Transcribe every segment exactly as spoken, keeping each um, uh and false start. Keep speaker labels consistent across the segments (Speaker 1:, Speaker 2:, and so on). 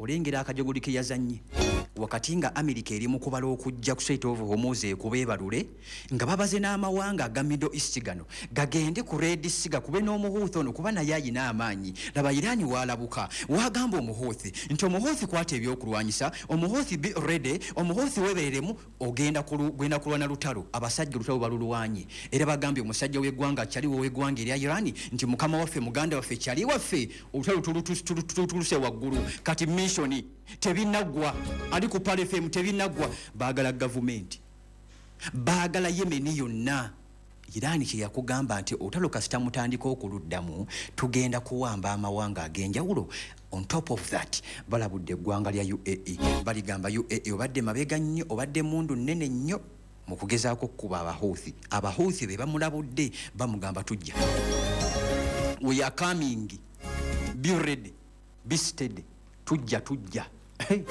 Speaker 1: olengera akajogoli ke yazannye wakati nga America eri mu kubala okujja ku Strait of Hormuz kubeebalule nga babaze n'amawanga aga Middle East gano gagende ku Red Sea gakube n'omuhuthi ono kuba naye ayina amaanyi laba Irani walabuka wagamba omuhuthi nti omuhuthi kwata ebyokulwanyisa omuhuthi be ready omuhuthi webereremu ogenda kugenda kulwana lutalo abasajja lutalo balulwanye era bagambye omusajja w'eggwanga kyaliwo w'eggwanga erya Irani nti mukama waffe muganda waffe kyali waffe olutalo tulutuluse waggulu kati missioni tebinagwa ali ku Pale F M tebinagwa baagala government baagala Yemen yonna Irani kye yakugamba nti otalo kasita mutandika okuluddamu tugenda kuwamba amawanga ag'enjawulo on top of that balabudde eggwanga lya U A E baligamba U A E obadde mabega nnyo obadde mundu nnene nnyo mu kugezaako kuba abahuthi abahuthi be bamulabudde bamugamba tujja we are coming be ready be steady tujja tujja hey.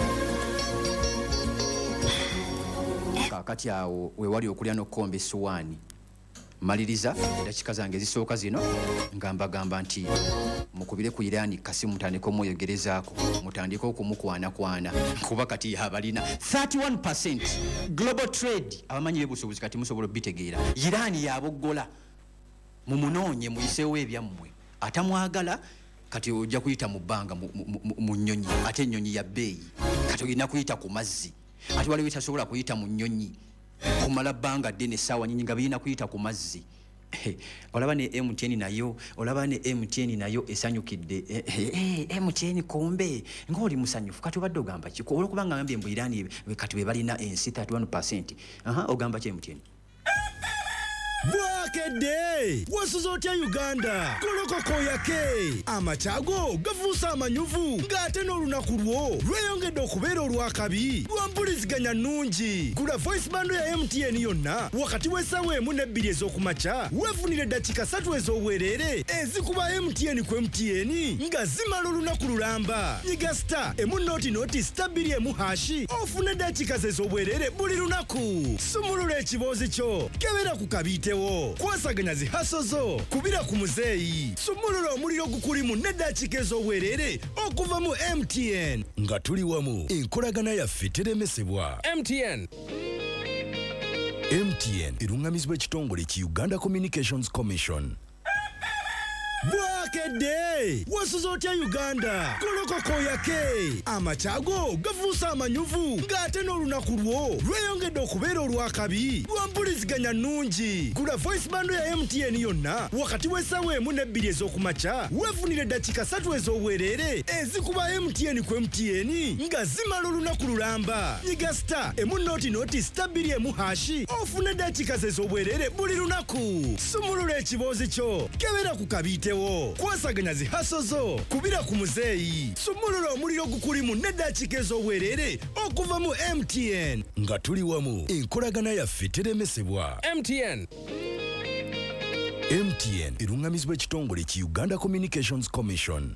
Speaker 1: Kakati awo we wali okulya n'okkomba essuwaani maliriza edakika zange ezisooka zino ngamba gamba nti mukubire ku Irani kasi mutandika omwoyogerezaako mutandika okumukwana kwana kuba kati abalina thirty-one percent global trade abamanyi bebusuubuzi kati musobola bitegeera Irani yaboggola mu munoonye muyiseewo ebyammwe atamwagala kati ojja kuyita mu bbanga mu nnyonyi ate ennyonyi ya bbeeyi kati olina kuyita ku mazzi ate waliwo etasobola kuyita mu nnyonyi kumala bbanga ddene essaawa nnyingi nga birina kuyita ku mazzi olaba ne M T N nayo olaba ne M T N nayo esanyukidde M T N kumbe ng'oli musanyufu kati obadde ogamba ki olwokuba nga ngambye mbu Irani kati be balina ensi thirty-one percent aha ogamba ki M T N
Speaker 2: Bwakedde wasuzotya Uganda kolokoko yake amachago gavuusa amanyuvu ng'ate n'olunaku lwo lweyongedde okubeera olwakabi lwampuliziganya nnungi gula voice bando ya M T N yonna wakati w'essaawa emu n'ebbiri ez'okumakya weefunire eddakiika ssatu ez'obwereere ezikuba M T N ku M T N nga zimala olunaku lulamba nyiga star emu nooti nooti star bbiri emu hashi ofune eddakiika ze ez'obwereere buli lunaku sumulula ekiboozi kyo kebera ku kabiite kwasaganya zihaso zo kubira ku muzeeyi sumulula omuliro gukulimu n'eddakiika ez'obwereere okuva mu M T N nga tuli wamu enkolagana yaffe teremesebwa.
Speaker 3: M T N
Speaker 2: M T N erungamizibwa ekitongole ki Uganda Communications Commission. Bwakedde wasuzotya Uganda kolokoko yake amachago gavuusa amanyuvu ng'ate n'olunaku lwo lweyongedde okubeera olwakabi lwampuliziganya nnungi gula voice bando ya M T N yonna wakati w'essaawa emu n'ebbiri ez'okumakya weefunire eddakiika ssatu ez'obwereere ezikuba M T N ku M T N nga zimala olunaku lulamba nyiga star emu nooti nooti star bbiri emu hashi ofune eddakiika ze ez'obwereere buli lunaku sumulula ekiboozi kyo kebera ku kabiite kwasaganya zihaso zo kubira ku muzeeyi sumulula omuliro gukulimu n'eddakiika ez'obwereere okuva mu M T N nga tuli wamu enkolagana yaffe teremesebwa.
Speaker 3: M T N
Speaker 2: M T N erungamizibwa ekitongole ki Uganda Communications Commission.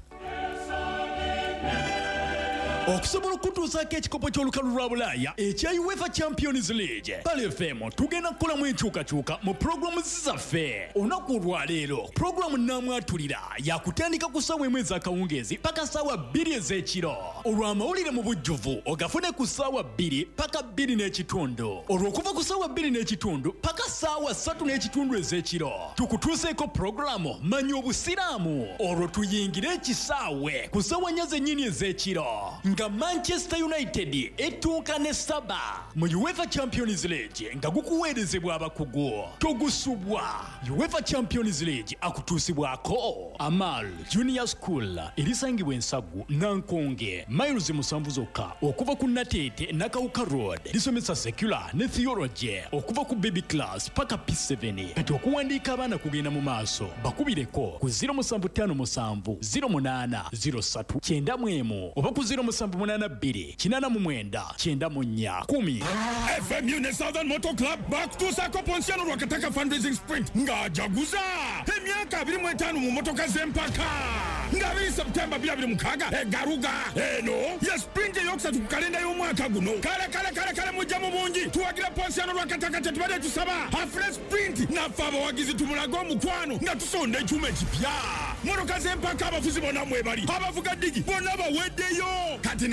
Speaker 4: okusobola okutuusaako ekikopo ky'olukalu lwa Bulaaya ekya UEFA Champions League Pale F M tugenda kukolamu enkyukakyuka mu pulogulamu zaffe olunaku olwaleero pulogulamu nnamwatulira yakutandika ku ssaawa emu ez'akawungeezi paka ssaawa bbiri ez'ekiro olw'amawulire mu bujjuvu ogafune ku ssaawa bbiri paka bbiri n'ekitundu olw'okuva ku ssaawa bbiri n'ekitundu paka ssaawa ssatu n'ekitundu ez'ekiro tukutuuseeko pulogulamu manya obusiraamu olwo tuyingire ekisaawe ku ssaawa nnya zennyini ez'ekiro nga Manchester United etuuka ne Saba mu UEFA Champions League nga gukuweerezebwa abakugu togusubwa. UEFA Champions League akutuusibwako Amal Junior School erisangibwa Ensagu Nankonge miles musanvu zokka okuva ku Nateete Nakawuka Road lisomesa secular ne theology okuva ku baby class paka P seven kati okuwandiika abaana kugenda mu maaso bakubireko ku zero seven five seven zero eight zero three kyenda mu emu oba ku zero seven munana bbiri kinana mu mwenda kyenda mu nnya kumi.
Speaker 5: F M U ne Southern Motor Club bakutuusaako ponsiano lwakataka fundraising sprint ng'ajaguza emyaka abiri mu etaano mu motoka z'empaka nga abiri Septemba bbiri abiri mukaaga egaruga eno ya sprint eyokusatu ku kalenda y'omwaka guno kale kale kale kale mujja mu bungi tuwagira ponsiano lwakataka kye tubadde tusaba afune sprint naffe abawagizi tumulaga omukwano nga tusonda ekyuma ekipya motoka z'empaka abafuzi bonna mwebali abavuga digi bonna baweddeyo kati